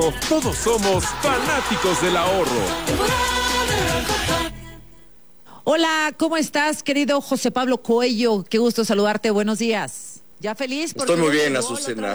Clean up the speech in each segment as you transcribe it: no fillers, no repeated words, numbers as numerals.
Todos somos fanáticos del ahorro. Hola, ¿cómo estás, querido José Pablo Coello? Qué gusto saludarte, buenos días. ¿Ya feliz? Estoy muy bien, Azucena.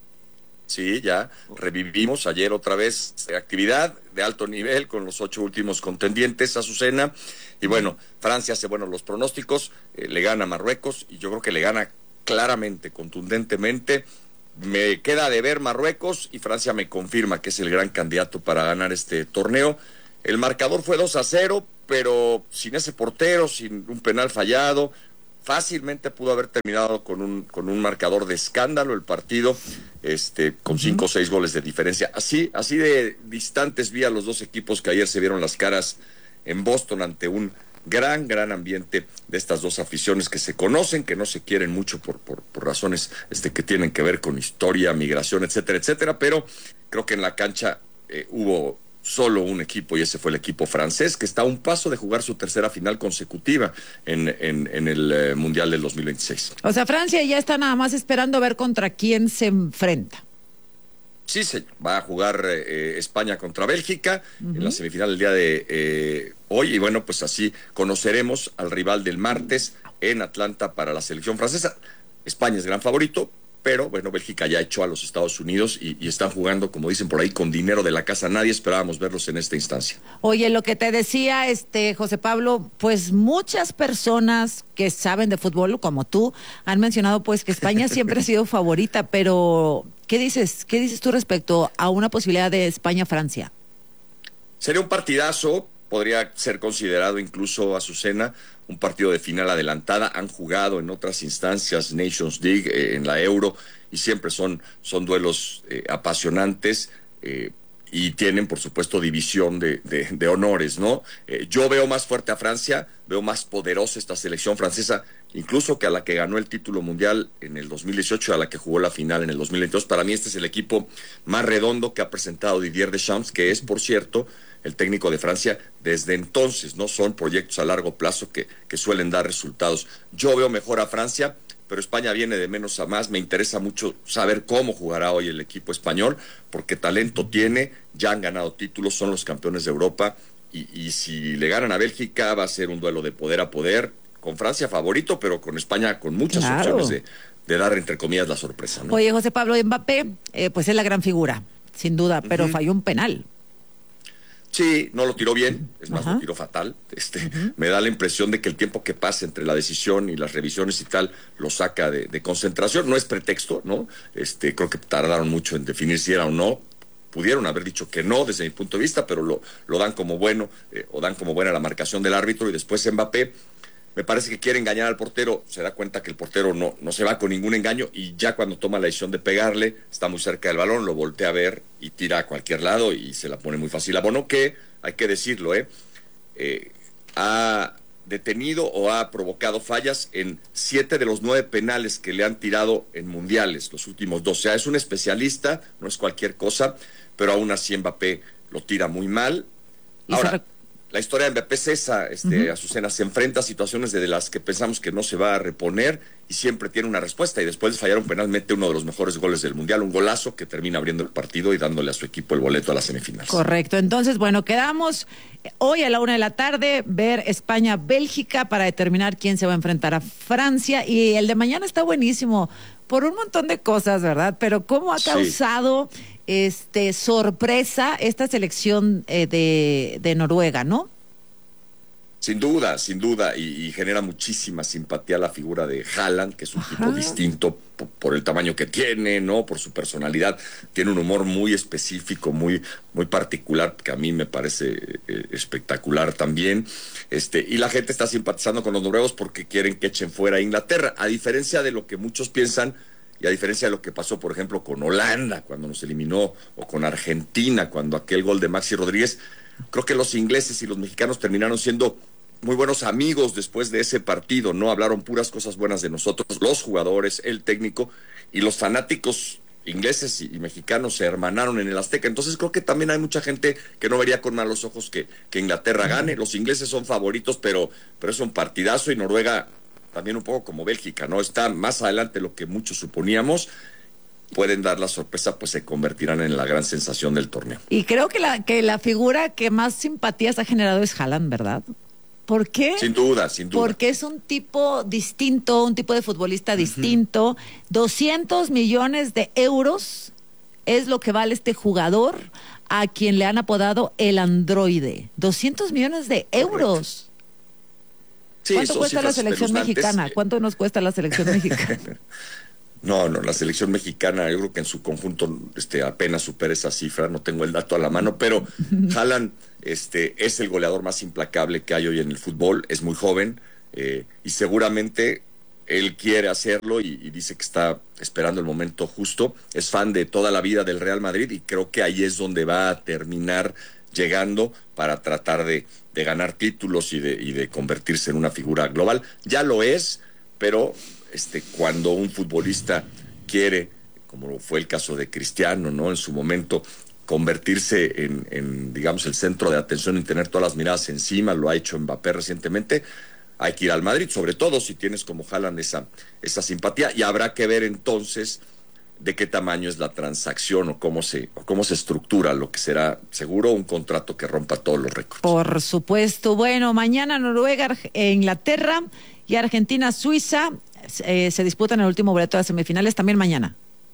Sí, ya revivimos ayer otra vez actividad de alto nivel con los 8 últimos contendientes, Azucena. Y bueno, Francia hace buenos los pronósticos, le gana a Marruecos y yo creo que le gana claramente, contundentemente. Me queda de ver Marruecos y Francia me confirma que es el gran candidato para ganar este torneo. El marcador fue 2-0, pero sin ese portero, sin un penal fallado, fácilmente pudo haber terminado con un marcador de escándalo el partido, con 5 o 6 goles de diferencia. Así de distantes vi a los dos equipos que ayer se vieron las caras en Boston ante un gran ambiente de estas dos aficiones que se conocen, que no se quieren mucho por razones que tienen que ver con historia, migración, etcétera, pero creo que en la cancha hubo solo un equipo y ese fue el equipo francés, que está a un paso de jugar su tercera final consecutiva en el Mundial del 2026. O sea, Francia ya está nada más esperando a ver contra quién se enfrenta. Sí, señor. Va a jugar España contra Bélgica en la semifinal del día de hoy. Y bueno, pues así conoceremos al rival del martes en Atlanta para la selección francesa. España es gran favorito, pero bueno, Bélgica ya echó a los Estados Unidos y están jugando, como dicen por ahí, con dinero de la casa. Nadie esperábamos verlos en esta instancia. Oye, lo que te decía, José Pablo, pues muchas personas que saben de fútbol, como tú, han mencionado pues que España siempre ha sido favorita, pero ¿qué dices tú respecto a una posibilidad de España-Francia? Sería un partidazo, podría ser considerado incluso, Azucena, un partido de final adelantada. Han jugado en otras instancias, Nations League, en la Euro, y siempre son duelos apasionantes, y tienen, por supuesto, división de honores, ¿no? Yo veo más fuerte a Francia, veo más poderosa esta selección francesa, incluso que a la que ganó el título mundial en el 2018, a la que jugó la final en el 2022. Para mí este es el equipo más redondo que ha presentado Didier Deschamps, que es, por cierto, el técnico de Francia desde entonces, ¿no? Son proyectos a largo plazo que suelen dar resultados. Yo veo mejor a Francia, pero España viene de menos a más. Me interesa mucho saber cómo jugará hoy el equipo español, porque talento tiene, ya han ganado títulos, son los campeones de Europa, y si le ganan a Bélgica va a ser un duelo de poder a poder, con Francia favorito, pero con España con muchas opciones de dar, entre comillas, la sorpresa, ¿no? Oye, José Pablo, Mbappé, pues es la gran figura, sin duda, pero falló un penal. Sí, no lo tiró bien, es más, lo tiró fatal. Me da la impresión de que el tiempo que pasa entre la decisión y las revisiones y tal lo saca de concentración. No es pretexto, ¿no? Creo que tardaron mucho en definir si era o no. Pudieron haber dicho que no, desde mi punto de vista, pero lo dan como bueno, o dan como buena la marcación del árbitro. Y después Mbappé, me parece que quiere engañar al portero, se da cuenta que el portero no se va con ningún engaño, y ya cuando toma la decisión de pegarle, está muy cerca del balón, lo voltea a ver y tira a cualquier lado y se la pone muy fácil a Bono, que, hay que decirlo, ha detenido o ha provocado fallas en 7 de los 9 penales que le han tirado en mundiales, los últimos 2. O sea, es un especialista, no es cualquier cosa, pero aún así Mbappé lo tira muy mal. Ahora, la historia de Mbappé es esa, Azucena, se enfrenta a situaciones de las que pensamos que no se va a reponer y siempre tiene una respuesta, y después de fallar un penal mete uno de los mejores goles del Mundial, un golazo que termina abriendo el partido y dándole a su equipo el boleto a las semifinales. Correcto, entonces, bueno, quedamos hoy a la 1:00 p.m. ver España-Bélgica para determinar quién se va a enfrentar a Francia, y el de mañana está buenísimo por un montón de cosas, ¿verdad? Pero cómo ha causado sorpresa esta selección de Noruega, ¿no? Sin duda, y genera muchísima simpatía la figura de Haaland, que es un tipo distinto por el tamaño que tiene, ¿no? Por su personalidad. Tiene un humor muy específico, muy particular, que a mí me parece espectacular también. Y la gente está simpatizando con los noruegos porque quieren que echen fuera a Inglaterra, a diferencia de lo que muchos piensan, y a diferencia de lo que pasó, por ejemplo, con Holanda cuando nos eliminó, o con Argentina cuando aquel gol de Maxi Rodríguez. Creo que los ingleses y los mexicanos terminaron siendo muy buenos amigos después de ese partido, ¿no? Hablaron puras cosas buenas de nosotros, los jugadores, el técnico, y los fanáticos ingleses y mexicanos se hermanaron en el Azteca. Entonces creo que también hay mucha gente que no vería con malos ojos que Inglaterra gane. Los ingleses son favoritos, pero es un partidazo, y Noruega también un poco como Bélgica, ¿no? Está más adelante de lo que muchos suponíamos. pueden dar la sorpresa, pues se convertirán en la gran sensación del torneo. Y creo que la figura que más simpatías ha generado es Haaland, ¿verdad? ¿Por qué? Sin duda, sin duda. Porque es un tipo distinto, un tipo de futbolista distinto. 200 millones de euros es lo que vale este jugador, a quien le han apodado el androide. 200 millones de euros. Sí, ¿Cuánto cuesta la selección mexicana? ¿Cuánto nos cuesta la selección mexicana? No, la selección mexicana, yo creo que en su conjunto apenas supera esa cifra, no tengo el dato a la mano, pero Haaland es el goleador más implacable que hay hoy en el fútbol, es muy joven y seguramente él quiere hacerlo y dice que está esperando el momento justo, es fan de toda la vida del Real Madrid y creo que ahí es donde va a terminar llegando para tratar de ganar títulos y de convertirse en una figura global. Ya lo es, pero cuando un futbolista quiere, como fue el caso de Cristiano, ¿no? En su momento, convertirse en digamos, el centro de atención y tener todas las miradas encima, lo ha hecho Mbappé recientemente, hay que ir al Madrid, sobre todo si tienes como Haaland esa simpatía, y habrá que ver entonces de qué tamaño es la transacción o cómo se estructura lo que será seguro un contrato que rompa todos los récords. Por supuesto. Bueno, mañana Noruega, Inglaterra y Argentina, Suiza se disputan el último boleto de las semifinales también mañana.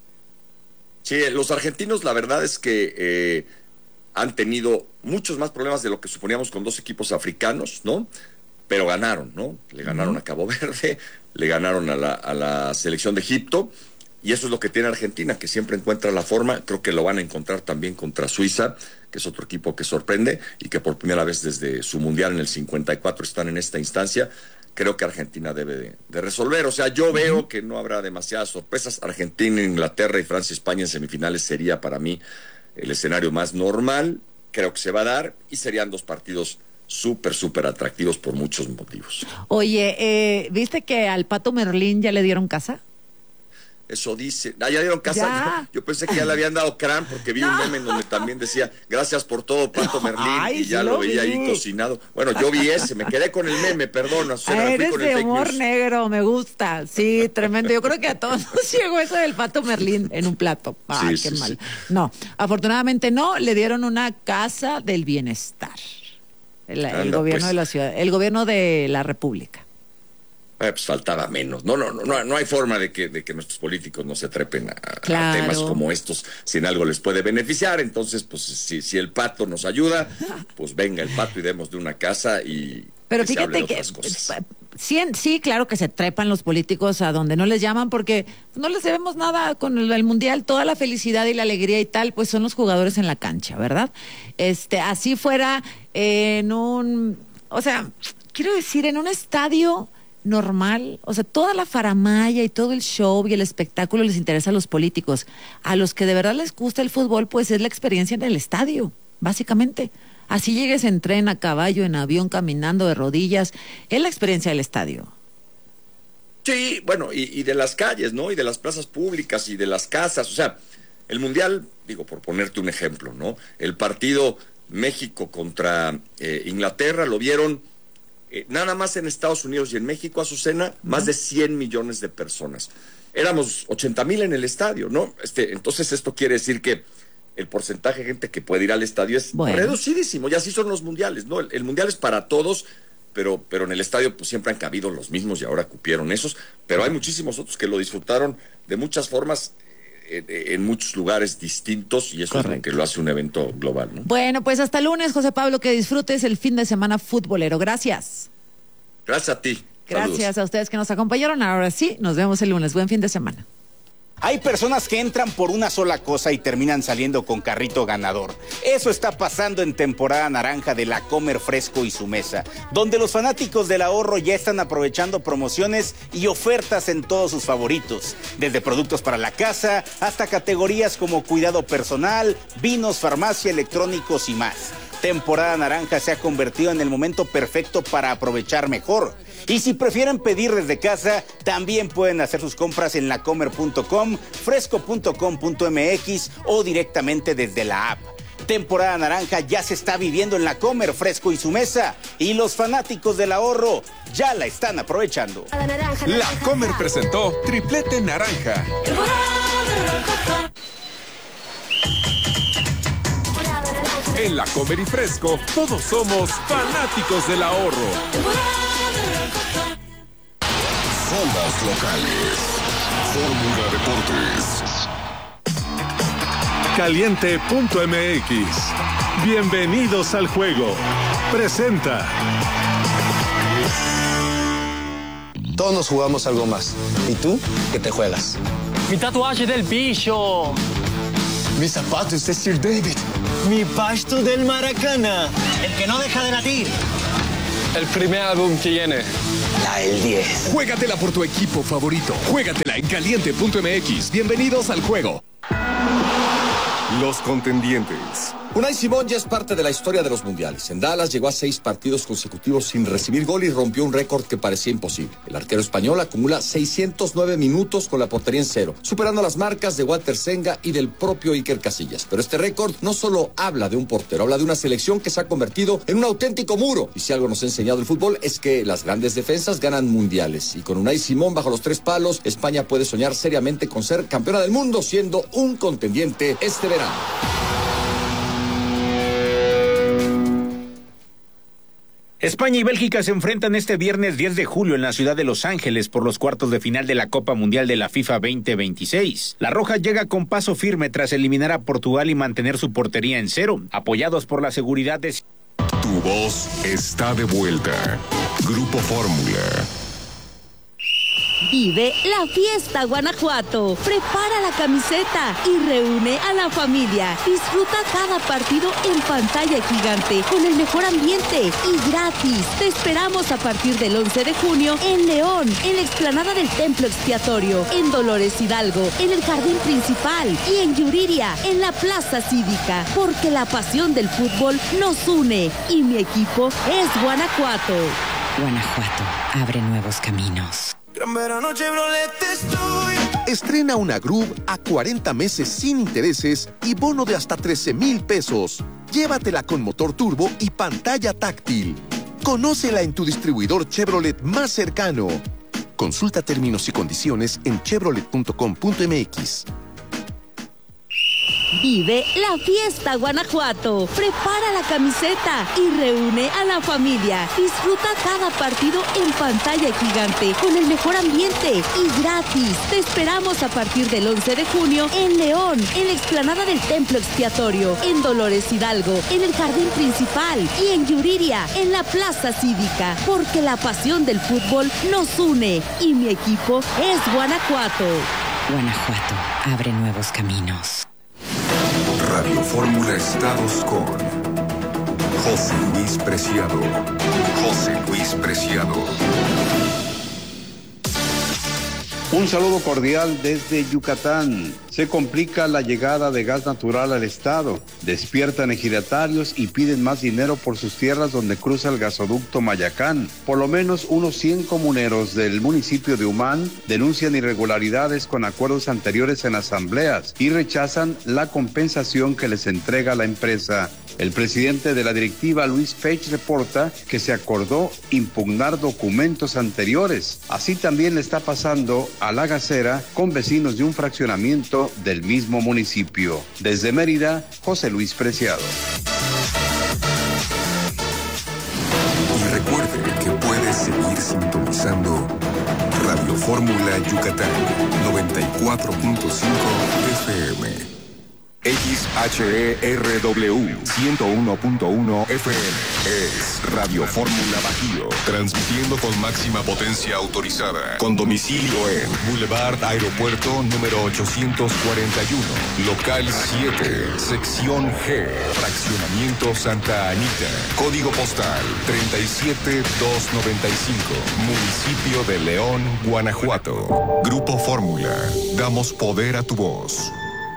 Sí, los argentinos la verdad es que han tenido muchos más problemas de lo que suponíamos con dos equipos africanos, ¿no? Pero ganaron, ¿no? Le ganaron a Cabo Verde, le ganaron a la selección de Egipto. Y eso es lo que tiene Argentina, que siempre encuentra la forma. Creo que lo van a encontrar también contra Suiza, que es otro equipo que sorprende y que por primera vez desde su mundial en el 54 están en esta instancia. Creo que Argentina debe de resolver. O sea, yo veo que no habrá demasiadas sorpresas. Argentina, Inglaterra y Francia, España en semifinales sería para mí el escenario más normal. Creo que se va a dar y serían dos partidos súper atractivos por muchos motivos. Oye, ¿viste que al Pato Merlín ya le dieron casa? Eso dice. Ya dieron casa. Ya. Yo pensé que ya le habían dado crán porque vi un meme en donde también decía gracias por todo, Pato Merlín. Ay, y ya sí lo veía ahí cocinado. Bueno, yo vi ese, me quedé con el meme, perdón. Eres de humor negro, me gusta. Sí, tremendo. Yo creo que a todos nos llegó eso del Pato Merlín en un plato. Ay, sí, qué mal. Sí. No, afortunadamente no, le dieron una casa del bienestar. El gobierno de la ciudad, el gobierno de la República. Pues faltaba menos. No hay forma de que nuestros políticos no se trepen a temas como estos, si en algo les puede beneficiar. Entonces, pues si el Pato nos ayuda, pues venga el Pato y demos de una casa y pero fíjate que sí, claro que se trepan los políticos a donde no les llaman porque no les debemos nada con el Mundial, toda la felicidad y la alegría y tal, pues son los jugadores en la cancha, ¿verdad? Así fuera en un estadio normal, o sea, toda la faramalla y todo el show y el espectáculo les interesa a los políticos. A los que de verdad les gusta el fútbol, pues es la experiencia en el estadio, básicamente. Así llegues en tren, a caballo, en avión, caminando de rodillas, es la experiencia del estadio. Sí, bueno, y de las calles, ¿no? Y de las plazas públicas y de las casas, o sea, el Mundial, digo, por ponerte un ejemplo, ¿no? El partido México contra Inglaterra lo vieron nada más en Estados Unidos y en México, Azucena, más de 100 millones de personas. Éramos 80,000 en el estadio, ¿no? Entonces esto quiere decir que el porcentaje de gente que puede ir al estadio es reducidísimo, y así son los mundiales, ¿no? El mundial es para todos, pero en el estadio pues siempre han cabido los mismos y ahora cupieron esos, pero hay muchísimos otros que lo disfrutaron de muchas formas, en muchos lugares distintos, y eso es lo que lo hace un evento global, ¿no? Bueno, pues hasta lunes, José Pablo, que disfrutes el fin de semana futbolero. Gracias. Gracias a ti. Gracias. Saludos. A ustedes que nos acompañaron. Ahora sí, nos vemos el lunes. Buen fin de semana. Hay personas que entran por una sola cosa y terminan saliendo con carrito ganador. Eso está pasando en temporada naranja de La Comer Fresco y Su Mesa, donde los fanáticos del ahorro ya están aprovechando promociones y ofertas en todos sus favoritos, desde productos para la casa hasta categorías como cuidado personal, vinos, farmacia, electrónicos y más. Temporada naranja se ha convertido en el momento perfecto para aprovechar mejor. Y si prefieren pedir desde casa, también pueden hacer sus compras en lacomer.com, fresco.com.mx o directamente desde la app. Temporada naranja ya se está viviendo en La Comer Fresco y Su Mesa, y los fanáticos del ahorro ya la están aprovechando. La Comer presentó Triplete Naranja. En La Comer y Fresco, todos somos fanáticos del ahorro. Zonas locales. Fórmula Deportes. Caliente.mx. Bienvenidos al juego. Presenta. Todos nos jugamos algo más. ¿Y tú qué te juegas? Mi tatuaje del Bicho. Mis zapatos de Sir David. Mi pasto del Maracana. El que no deja de latir. El primer álbum que viene. La del 10. Juégatela por tu equipo favorito. Juégatela en Caliente.mx. Bienvenidos al juego. Los contendientes. Unai Simón ya es parte de la historia de los mundiales. En Dallas llegó a 6 partidos consecutivos sin recibir gol y rompió un récord que parecía imposible. El arquero español acumula 609 minutos con la portería en cero, superando las marcas de Walter Senga y del propio Iker Casillas. Pero este récord no solo habla de un portero, habla de una selección que se ha convertido en un auténtico muro. Y si algo nos ha enseñado el fútbol es que las grandes defensas ganan mundiales. Y con Unai Simón bajo los 3 palos, España puede soñar seriamente con ser campeona del mundo, siendo un contendiente este verano. España y Bélgica se enfrentan este viernes 10 de julio en la ciudad de Los Ángeles por los cuartos de final de la Copa Mundial de la FIFA 2026. La Roja llega con paso firme tras eliminar a Portugal y mantener su portería en cero, apoyados por la seguridad de... Tu voz está de vuelta. Grupo Fórmula. Vive la fiesta Guanajuato. Prepara la camiseta y reúne a la familia. Disfruta cada partido en pantalla gigante con el mejor ambiente y gratis. Te esperamos a partir del 11 de junio en León, en la explanada del Templo Expiatorio, en Dolores Hidalgo, en el Jardín Principal y en Yuriria, en la Plaza Cívica. Porque la pasión del fútbol nos une y mi equipo es Guanajuato. Guanajuato abre nuevos caminos. Gran verano Chevrolet estoy. Estrena una Groove a 40 meses sin intereses y bono de hasta 13,000 pesos. Llévatela con motor turbo y pantalla táctil. Conócela en tu distribuidor Chevrolet más cercano. Consulta términos y condiciones en chevrolet.com.mx. Vive la fiesta Guanajuato. Prepara la camiseta y reúne a la familia. Disfruta cada partido en pantalla gigante con el mejor ambiente y gratis. Te esperamos a partir del 11 de junio en León, en la explanada del Templo Expiatorio, en Dolores Hidalgo, en el Jardín Principal y en Yuriria, en la Plaza Cívica. Porque la pasión del fútbol nos une y mi equipo es Guanajuato. Guanajuato abre nuevos caminos. Radio Fórmula Estados con José Luis Preciado. José Luis Preciado. Un saludo cordial desde Yucatán. Se complica la llegada de gas natural al estado. Despiertan ejidatarios y piden más dinero por sus tierras donde cruza el gasoducto Mayacán. Por lo menos unos 100 comuneros del municipio de Humán denuncian irregularidades con acuerdos anteriores en asambleas y rechazan la compensación que les entrega la empresa. El presidente de la directiva, Luis Fech, reporta que se acordó impugnar documentos anteriores. Así también le está pasando a La Gacera con vecinos de un fraccionamiento del mismo municipio. Desde Mérida, José Luis Preciado. Y recuerde que puede seguir sintonizando Radio Fórmula Yucatán 94.5 FM. XHERW 101.1 FM es Radio Fórmula Bajío, transmitiendo con máxima potencia autorizada, con domicilio en Boulevard Aeropuerto número 841, local 7, sección G, fraccionamiento Santa Anita, código postal 37295, municipio de León, Guanajuato. Grupo Fórmula, damos poder a tu voz.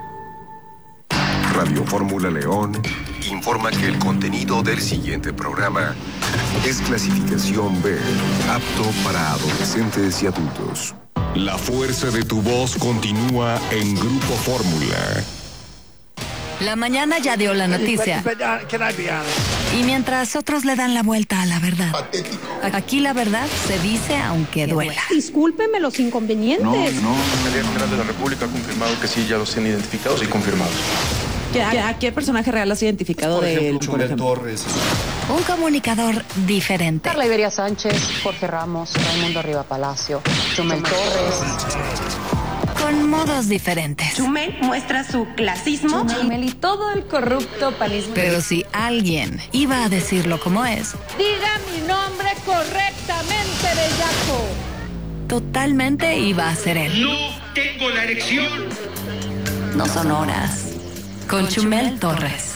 Radio Fórmula León informa que el contenido del siguiente programa es clasificación B, apto para adolescentes y adultos. La fuerza de tu voz continúa en Grupo Fórmula. La mañana ya dio la noticia. Y mientras otros le dan la vuelta a la verdad. Aquí la verdad se dice aunque duela. Discúlpeme los inconvenientes. No. La Fiscalía General de la República ha confirmado que sí, ya los tienen identificados y confirmados. ¿A qué personaje real has identificado de él? Chumel Torres. Un comunicador diferente. Carla Iberia Sánchez, Jorge Ramos, Raimundo Riva Palacio, Chumel Torres. Con modos diferentes. Chumel muestra su clasismo. Chumel y todo el corrupto panismo. Pero si alguien iba a decirlo como es, diga mi nombre correctamente, bellaco. Totalmente iba a ser él. No tengo la erección. No son horas. Con Chumel Torres.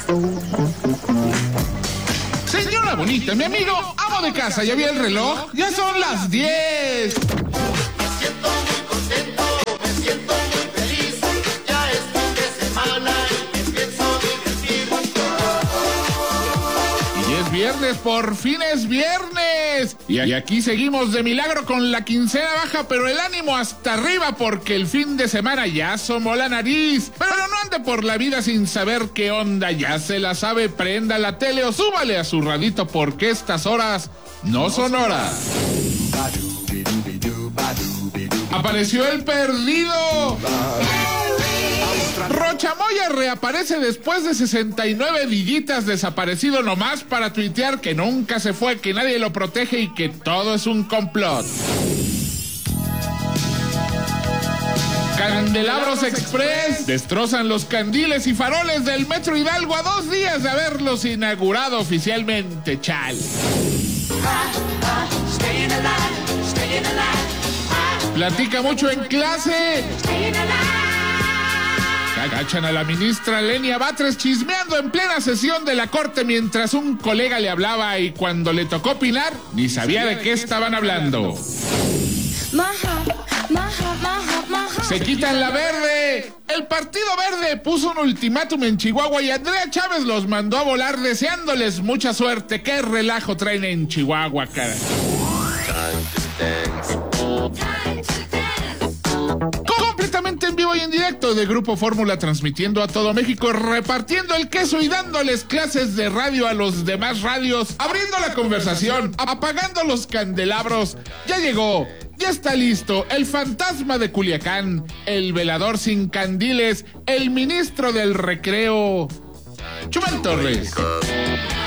Señora bonita, mi amigo, amo de casa, ¿ya vi el reloj? Ya son las 10. Me siento muy contento, me siento muy feliz. Ya es fin de semana y me pienso divertir. Y es viernes, por fin es viernes. Y aquí seguimos de milagro con la quincena baja, pero el ánimo hasta arriba porque el fin de semana ya asomó la nariz. Pero no ande por la vida sin saber qué onda, ya se la sabe, prenda la tele o súbale a su radito porque estas horas no son horas. Apareció el perdido. Rochamoya reaparece después de 69 dillitas desaparecido nomás para tuitear que nunca se fue, que nadie lo protege y que todo es un complot. Candelabros Express destrozan los candiles y faroles del Metro Hidalgo a 2 días de haberlos inaugurado oficialmente. Chal. Platica mucho en clase. Cachan a la ministra Lenia Batres chismeando en plena sesión de la Corte mientras un colega le hablaba y cuando le tocó opinar, ni sabía de qué estaban hablando. Se quitan la verde. El Partido Verde puso un ultimátum en Chihuahua y Andrea Chávez los mandó a volar deseándoles mucha suerte. Qué relajo traen en Chihuahua, cara. Completamente en vivo y en directo de Grupo Fórmula, transmitiendo a todo México, repartiendo el queso y dándoles clases de radio a los demás radios, abriendo la conversación, apagando los candelabros. Ya llegó, ya está listo, el fantasma de Culiacán, el velador sin candiles, el ministro del recreo, Chumel Torres.